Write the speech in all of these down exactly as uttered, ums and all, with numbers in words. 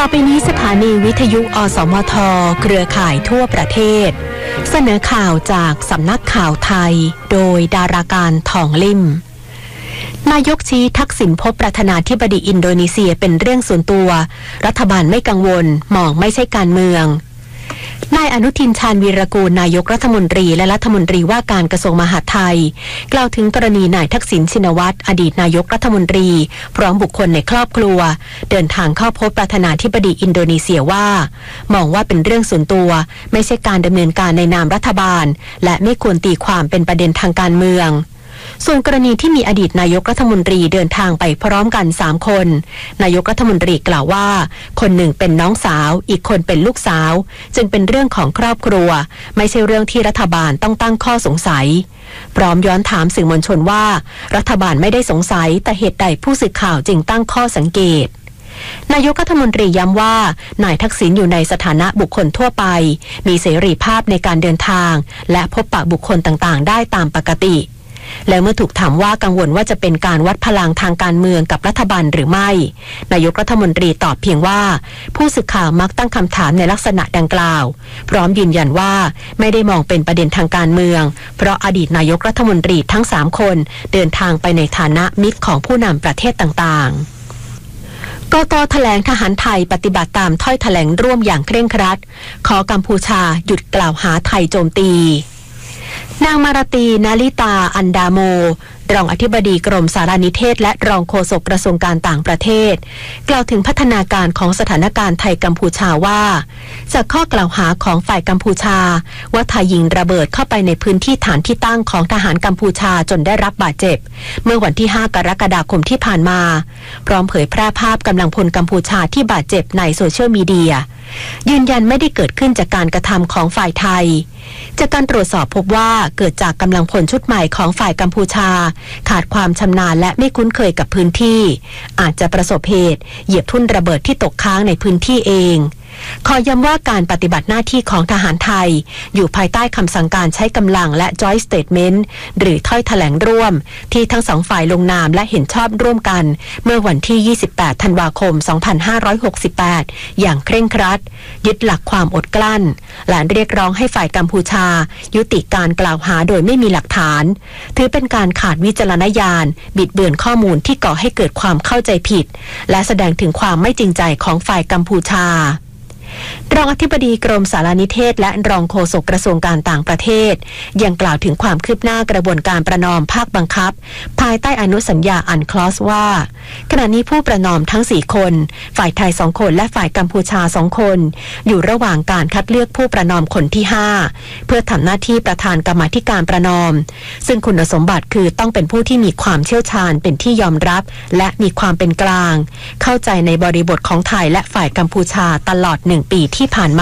ไปนี้สถานีวิทยุอสมทเครือข่ายทั่วประเทศเสนอข่าวจากสำนักข่าวไทยโดยดาราการทองลิ่มนายกชี้ทักษิณพบประธานาธิบดีอินโดนีเซียเป็นเรื่องส่วนตัวรัฐบาลไม่กังวลมองไม่ใช่การเมืองนายอนุทินชาญวีรกูลนายกรัฐมนตรีและรัฐมนตรีว่าการกระทรวงมหาดไทยกล่าวถึงกรณีนายทักษิณชินวัตรอดีตนายกรัฐมนตรีพร้อมบุคคลในครอบครัวเดินทางเข้าพบประธานาธิบดีอินโดนีเซียว่ามองว่าเป็นเรื่องส่วนตัวไม่ใช่การดำเนินการในนามรัฐบาลและไม่ควรตีความเป็นประเด็นทางการเมืองส่วนกรณีที่มีอดีตนายกรัฐมนตรีเดินทางไปพร้อมกันสามคนนายกรัฐมนตรีกล่าวว่าคนหนึ่งเป็นน้องสาวอีกคนเป็นลูกสาวจึงเป็นเรื่องของครอบครัวไม่ใช่เรื่องที่รัฐบาลต้องตั้งข้อสงสัยพร้อมย้อนถามสื่อมวลชนว่ารัฐบาลไม่ได้สงสัยแต่เหตุใดผู้สื่อข่าวจึงตั้งข้อสังเกตนายกรัฐมนตรีย้ำว่านายทักษิณอยู่ในสถานะบุคคลทั่วไปมีเสรีภาพในการเดินทางและพบปะบุคคลต่างๆได้ตามปกติและเมื่อถูกถามว่ากังวลว่าจะเป็นการวัดพลังทางการเมืองกับรัฐบาลหรือไม่นายกรัฐมนตรีตอบเพียงว่าผู้สื่อข่าวมักตั้งคำถามในลักษณะดังกล่าวพร้อมยืนยันว่าไม่ได้มองเป็นประเด็นทางการเมืองเพราะอดีตนายกรัฐมนตรีทั้งสามคนเดินทางไปในฐานะมิตรของผู้นำประเทศต่างๆกต.แถลงทหารไทยปฏิบัติตามถ้อยแถลงร่วมอย่างเคร่งครัดขอกัมพูชาหยุดกล่าวหาไทยโจมตีนางมาราตีนาลิตาอันดาโมรองอธิบดีกรมสารนิเทศและรองโฆษกกระทรวงการต่างประเทศกล่าวถึงพัฒนาการของสถานการณ์ไทยกัมพูชาว่าจากข้อกล่าวหาของฝ่ายกัมพูชาว่าไทยยิงระเบิดเข้าไปในพื้นที่ฐานที่ตั้งของทหารกัมพูชาจนได้รับบาดเจ็บเมื่อวันที่ห้ากรกฎาคมที่ผ่านมาพร้อมเผยแพร่ภาพกำลังพลกัมพูชาที่บาดเจ็บในโซเชียลมีเดียยืนยันไม่ได้เกิดขึ้นจากการกระทำของฝ่ายไทยจากการตรวจสอบพบว่าเกิดจากกำลังพลชุดใหม่ของฝ่ายกัมพูชาขาดความชำนาญและไม่คุ้นเคยกับพื้นที่อาจจะประสบเหตุเหยียบทุ่นระเบิดที่ตกค้างในพื้นที่เองขอย้ำว่าการปฏิบัติหน้าที่ของทหารไทยอยู่ภายใต้คำสั่งการใช้กำลังและ Joint Statement หรือถ้อยแถลงร่วมที่ทั้งสองฝ่ายลงนามและเห็นชอบร่วมกันเมื่อวันที่ยี่สิบแปดธันวาคมสองพันห้าร้อยหกสิบแปดอย่างเคร่งครัดยึดหลักความอดกลั้นและเรียกร้องให้ฝ่ายกัมพูชายุติการกล่าวหาโดยไม่มีหลักฐานถือเป็นการขาดวิจารณญาณบิดเบือนข้อมูลที่ก่อให้เกิดความเข้าใจผิดและแสดงถึงความไม่จริงใจของฝ่ายกัมพูชารองอธิบดีกรมสารนิเทศและรองโฆษกกระทรวงการต่างประเทศยังกล่าวถึงความคืบหน้ากระบวนการประนอมภาคบังคับภายใต้อนุสัญญาอันคลอสว่าขณะนี้ผู้ประนอมทั้งสี่คนฝ่ายไทยสองคนและฝ่ายกัมพูชาสองคนอยู่ระหว่างการคัดเลือกผู้ประนอมคนที่ห้าเพื่อทำหน้าที่ประธานกรรมาธิการประนอมซึ่งคุณสมบัติคือต้องเป็นผู้ที่มีความเชี่ยวชาญเป็นที่ยอมรับและมีความเป็นกลางเข้าใจในบริบทของไทยและฝ่ายกัมพูชาตลอดหนึ่งปีที่ผ่านมา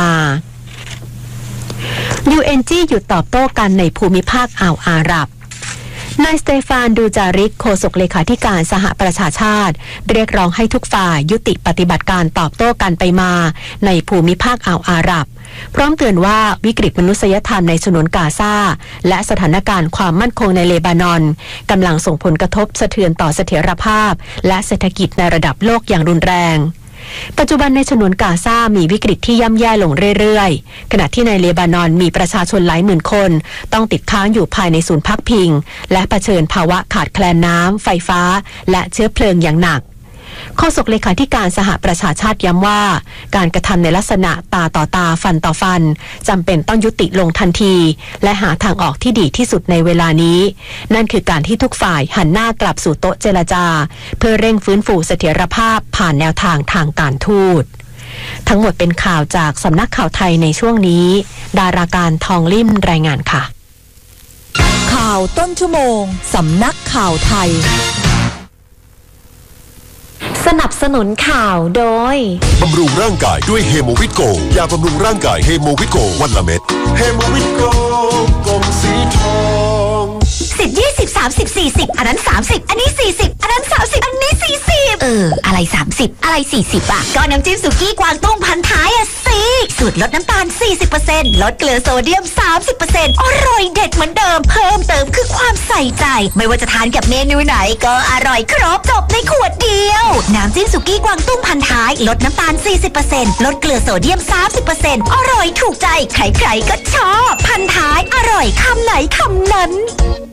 ยู เอ็น จี หยุดตอบโต้กันในภูมิภาคอ่าวอาหรับนายสเตฟานดูจาริกโฆษกเลขาธิการสหประชาชาติเรียกร้องให้ทุกฝ่ายยุติปฏิบัติการตอบโต้กันไปมาในภูมิภาคอ่าวอาหรับพร้อมเตือนว่าวิกฤตมนุษยธรรมในฉนวนกาซาและสถานการณ์ความมั่นคงในเลบานอนกำลังส่งผลกระทบสะเทือนต่อเสถียรภาพและเศรษฐกิจในระดับโลกอย่างรุนแรงปัจจุบันในฉนวนกาซามีวิกฤตที่ย่ำแย่ลงเรื่อยๆขณะที่ในเลบานอนมีประชาชนหลายหมื่นคนต้องติดค้างอยู่ภายในศูนย์พักพิงและเผชิญภาวะขาดแคลนน้ำไฟฟ้าและเชื้อเพลิงอย่างหนักโฆษกเลขาธิการสหประชาชาติย้ำว่าการกระทำในลักษณะตาต่อตาฟันต่อฟันจำเป็นต้องยุติลงทันทีและหาทางออกที่ดีที่สุดในเวลานี้นั่นคือการที่ทุกฝ่ายหันหน้ากลับสู่โต๊ะเจรจาเพื่อเร่งฟื้นฟูเสถียรภาพผ่านแนวทางทางการทูตทั้งหมดเป็นข่าวจากสำนักข่าวไทยในช่วงนี้ดาราการทองลิ่มรายงานค่ะข่าวต้นชั่วโมงสำนักข่าวไทยสนับสนุนข่าวโดยบำรุงร่างกายด้วยเฮโมวิตโกยาบำรุงร่างกายเฮโมวิตโกวันละเม็ดเฮโมวิตโกกลมสีทองสิบ ยี่สิบ สามามสิบ สี่สิบอันนั้นสามสิบอันนี้สี่สิบอันนั้นสามสิบอันนี้สี่สิบเอออะไรสามสิบอะไรสี่สิบอ่ะก็น้ำจิ้มสุกี้กวางตุ้งพันท้ายอะสิสูตรลดน้ำตาล สี่สิบเปอร์เซ็นต์ ลดเกลือโซเดียม สามสิบเปอร์เซ็นต์ อร่อยเด็ดเหมือนเดิมเพิ่มเติมคือความใส่ใจไม่ว่าจะทานกับเมนูไหนก็อร่อยครบจบในขวดเดียวน้ำจิ้มสุกี้กวางตุ้งพันท้ายลดน้ำตาล สี่สิบเปอร์เซ็นต์ ลดเกลือโซเดียม สามสิบเปอร์เซ็นต์ อร่อยถูกใจใครๆก็ชอบพันท้ายอร่อยคำไหนคำนั้น